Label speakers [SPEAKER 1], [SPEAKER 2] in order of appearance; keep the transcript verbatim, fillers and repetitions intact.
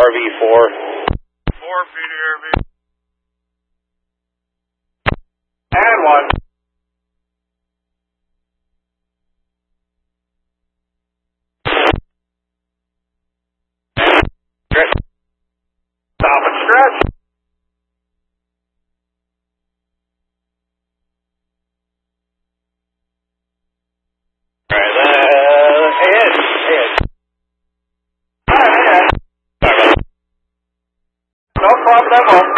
[SPEAKER 1] R V four.
[SPEAKER 2] Four feet of R V.
[SPEAKER 1] And one. Stop and stretch. Alright, uh, ahead, ahead. Alright, ahead. No problem at all.